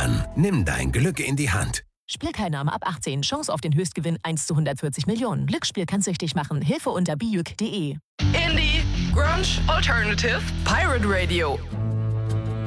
an. Nimm dein Glück in die Hand. Spielteilnahme ab 18. Chance auf den Höchstgewinn 1 zu 140 Millionen. Glücksspiel kann süchtig machen. Hilfe unter biuk.de. Indie, Grunge, Alternative, Pirate Radio.